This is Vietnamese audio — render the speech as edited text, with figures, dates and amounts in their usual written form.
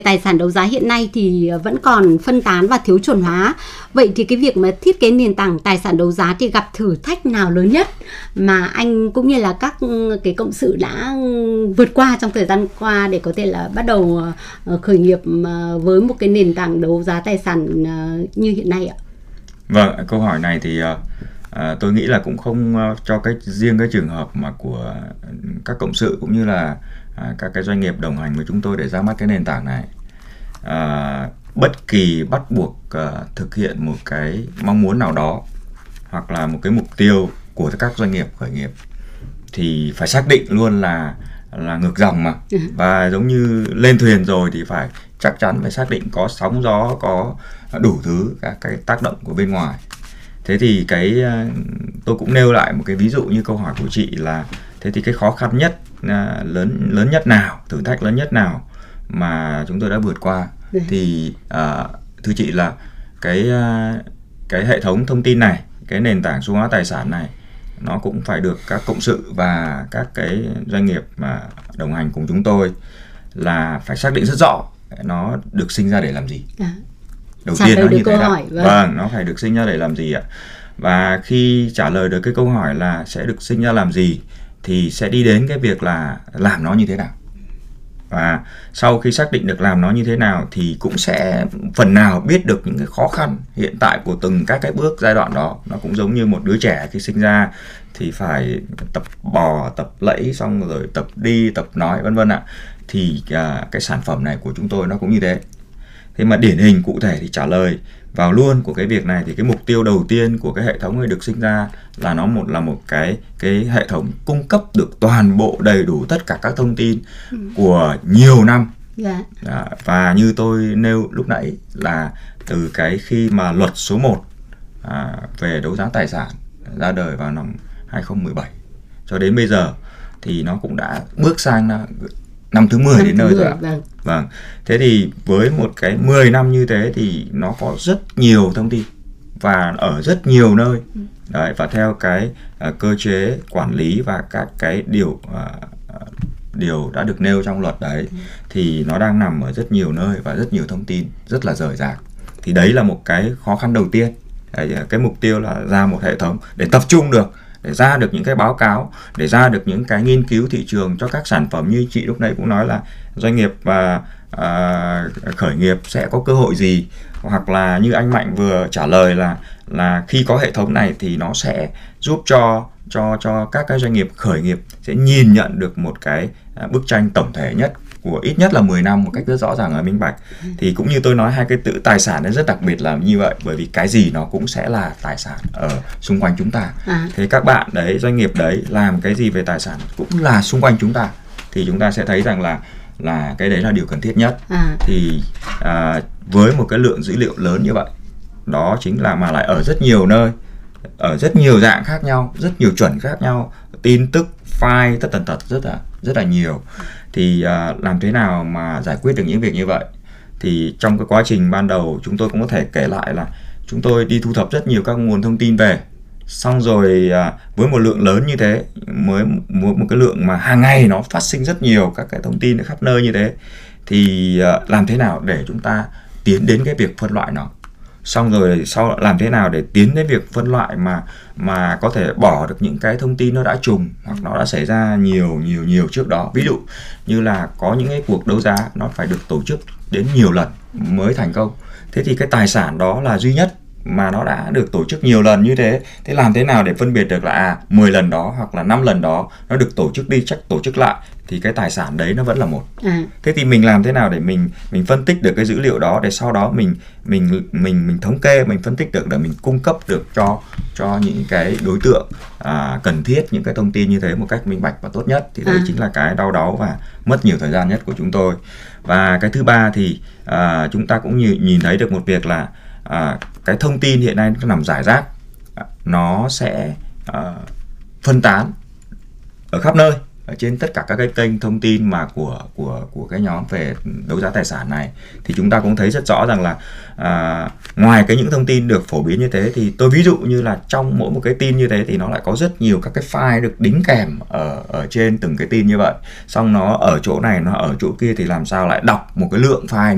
Tài sản đấu giá hiện nay thì vẫn còn phân tán và thiếu chuẩn hóa. Vậy thì cái việc mà thiết kế nền tảng tài sản đấu giá thì gặp thử thách nào lớn nhất mà anh cũng như là các cái cộng sự đã vượt qua trong thời gian qua để có thể là bắt đầu khởi nghiệp với một cái nền tảng đấu giá tài sản như hiện nay ạ? Vâng, câu hỏi này thì tôi nghĩ là cũng không cho riêng cái trường hợp mà của các cộng sự cũng như là các cái doanh nghiệp đồng hành với chúng tôi để ra mắt cái nền tảng này. Bất kỳ bắt buộc thực hiện một cái mong muốn nào đó hoặc là một cái mục tiêu của các doanh nghiệp khởi nghiệp thì phải xác định luôn là ngược dòng mà. Và giống như lên thuyền rồi thì phải chắc chắn phải xác định có sóng gió, có đủ thứ các cái tác động của bên ngoài. Thế thì tôi cũng nêu lại một cái ví dụ như câu hỏi của chị là thế thì cái khó khăn nhất, lớn nhất nào, thử thách lớn nhất nào mà chúng tôi đã vượt qua. Thì thưa chị là cái hệ thống thông tin này, cái nền tảng số hóa tài sản này nó cũng phải được các cộng sự và các cái doanh nghiệp mà đồng hành cùng chúng tôi là phải xác định rất rõ nó được sinh ra để làm gì. Đầu tiên nó như thế đó. Vâng, nó phải được sinh ra để làm gì ạ? Và khi trả lời được cái câu hỏi là sẽ được sinh ra làm gì thì sẽ đi đến cái việc là làm nó như thế nào. Và sau khi xác định được làm nó như thế nào thì cũng sẽ phần nào biết được những cái khó khăn hiện tại của từng các cái bước giai đoạn đó. Nó cũng giống như một đứa trẻ khi sinh ra thì phải tập bò, tập lẫy, xong rồi tập đi, tập nói vân vân ạ. Thì cái sản phẩm này của chúng tôi nó cũng như thế. Thế mà điển hình cụ thể thì trả lời vào luôn của cái việc này thì cái mục tiêu đầu tiên của cái hệ thống này được sinh ra là nó là một cái hệ thống cung cấp được toàn bộ đầy đủ tất cả các thông tin của nhiều năm. Và như tôi nêu lúc nãy là từ cái khi mà luật số 1 về đấu giá tài sản ra đời vào năm 2017 cho đến bây giờ thì nó cũng đã bước sang năm thứ 10 đến nơi rồi ạ. Vâng. Thế thì với một cái 10 năm như thế thì nó có rất nhiều thông tin và ở rất nhiều nơi. Đấy, và theo cái cơ chế quản lý và các cái điều đã được nêu trong luật đấy thì nó đang nằm ở rất nhiều nơi và rất nhiều thông tin rất là rời rạc. Thì đấy là một cái khó khăn đầu tiên. Đấy, cái mục tiêu là ra một hệ thống để tập trung được, để ra được những cái báo cáo, để ra được những cái nghiên cứu thị trường cho các sản phẩm như chị lúc nãy cũng nói là doanh nghiệp và khởi nghiệp sẽ có cơ hội gì, hoặc là như anh Mạnh vừa trả lời là khi có hệ thống này thì nó sẽ giúp cho các cái doanh nghiệp khởi nghiệp sẽ nhìn nhận được một cái bức tranh tổng thể nhất của ít nhất là 10 năm một cách rất rõ ràng và minh bạch. Thì cũng như tôi nói, hai cái từ tài sản nó rất đặc biệt là như vậy, bởi vì cái gì nó cũng sẽ là tài sản ở xung quanh chúng ta. Thế các bạn đấy, doanh nghiệp đấy làm cái gì về tài sản cũng là xung quanh chúng ta, thì chúng ta sẽ thấy rằng là cái đấy là điều cần thiết nhất. Thì với một cái lượng dữ liệu lớn như vậy, đó chính là mà lại ở rất nhiều nơi, ở rất nhiều dạng khác nhau, rất nhiều chuẩn khác nhau, tin tức, file, tất tần tật rất là nhiều. Thì làm thế nào mà giải quyết được những việc như vậy? Thì trong cái quá trình ban đầu chúng tôi cũng có thể kể lại là chúng tôi đi thu thập rất nhiều các nguồn thông tin về. Xong rồi với một lượng lớn như thế, với một cái lượng mà hàng ngày nó phát sinh rất nhiều các cái thông tin ở khắp nơi như thế, thì làm thế nào để chúng ta tiến đến cái việc phân loại nó? Xong rồi sau làm thế nào để tiến đến việc phân loại mà có thể bỏ được những cái thông tin nó đã trùng hoặc nó đã xảy ra nhiều trước đó. Ví dụ như là có những cái cuộc đấu giá nó phải được tổ chức đến nhiều lần mới thành công. Thế thì cái tài sản đó là duy nhất mà nó đã được tổ chức nhiều lần như thế. Thế làm thế nào để phân biệt được là 10 lần đó hoặc là 5 lần đó nó được tổ chức đi, tổ chức lại thì cái tài sản đấy nó vẫn là một. Thế thì mình làm thế nào để mình phân tích được cái dữ liệu đó, để sau đó mình thống kê, mình phân tích được để mình cung cấp được cho những cái đối tượng cần thiết những cái thông tin như thế một cách minh bạch và tốt nhất. Thì đấy chính là cái đau đáu và mất nhiều thời gian nhất của chúng tôi. Và cái thứ ba thì chúng ta cũng nhìn thấy được một việc là cái thông tin hiện nay nó nằm rải rác, nó sẽ phân tán ở khắp nơi, ở trên tất cả các cái kênh thông tin mà của cái nhóm về đấu giá tài sản này. Thì chúng ta cũng thấy rất rõ rằng là ngoài những thông tin được phổ biến như thế, thì tôi ví dụ như là trong mỗi một cái tin như thế thì nó lại có rất nhiều các cái file được đính kèm ở trên từng cái tin như vậy. Xong nó ở chỗ này, nó ở chỗ kia, thì làm sao lại đọc một cái lượng file